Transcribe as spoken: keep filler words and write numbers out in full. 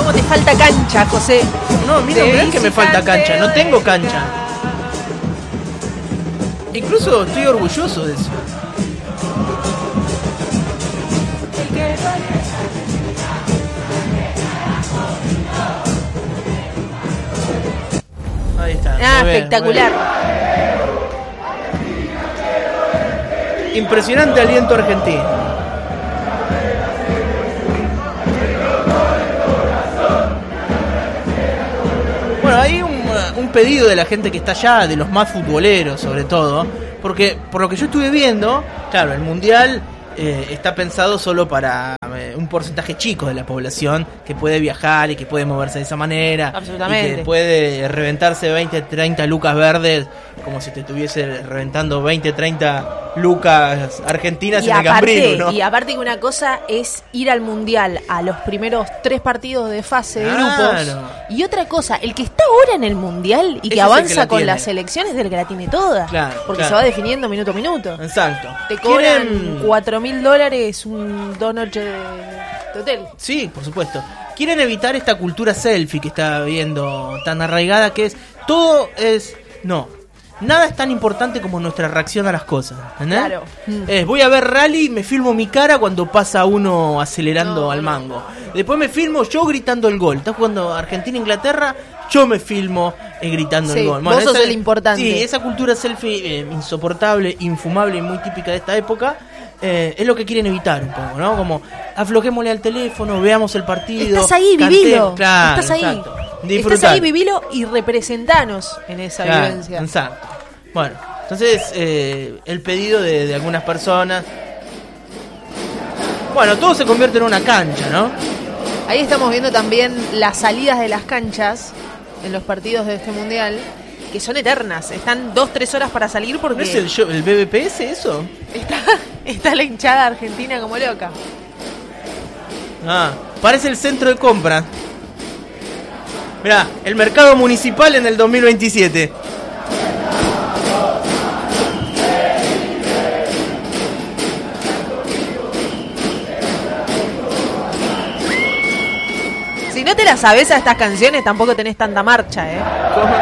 cómo te falta cancha, José. No, mira, no es que me falta cancha, no tengo cancha. Incluso estoy orgulloso de eso. Ahí está. Ah, muy bien, espectacular. muy bien. Impresionante aliento argentino. Bueno, hay un, un pedido de la gente que está allá, de los más futboleros sobre todo, porque por lo que yo estuve viendo, claro, el mundial eh, está pensado solo para eh, un porcentaje chico de la población que puede viajar y que puede moverse de esa manera. Absolutamente. Y que puede reventarse veinte, treinta lucas verdes como si te estuviese reventando veinte, treinta lucas argentinas Y en el aparte, Cambrino, ¿no? y aparte que una cosa es ir al mundial a los primeros tres partidos de fase de grupos. Claro. Y otra cosa, el que está ahora en el mundial y que Ese es el que avanza la con tiene. las selecciones es el que la tiene toda. Claro, porque claro. se va definiendo minuto a minuto. Exacto. Te cobran ¿Quieren- cuatro mil dólares un dos noches de, de hotel. Sí, por supuesto. Quieren evitar esta cultura selfie que está viendo tan arraigada, que es todo es no. Nada es tan importante como nuestra reacción a las cosas, ¿entendés? Claro. Es, voy a ver rally y me filmo mi cara cuando pasa uno acelerando No, al no. mango. Después me filmo yo gritando el gol. Está jugando Argentina-Inglaterra, yo me filmo eh, gritando Sí, el gol. vos sos esa- el importante. Sí, esa cultura selfie eh, insoportable, infumable y muy típica de esta época. Eh, es lo que quieren evitar un poco, ¿no? Como aflojémosle al teléfono, veamos el partido. Estás ahí, cantemos. vivilo. Claro, Estás ahí. exacto. Estás Disfrutar. ahí, vivilo y representanos en esa Claro, vivencia. exacto. Bueno, entonces eh, el pedido de, de algunas personas. Bueno, todo se convierte en una cancha, ¿no? Ahí estamos viendo también las salidas de las canchas en los partidos de este mundial, que son eternas. Están dos, tres horas para salir ¿No porque es el, show- el B B P S eso? está, está la hinchada argentina como loca. Ah, parece el centro de compra. Mirá, el mercado municipal en el dos mil veintisiete. Si no te las sabes a estas canciones, tampoco tenés tanta marcha, ¿eh? ¿Cómo?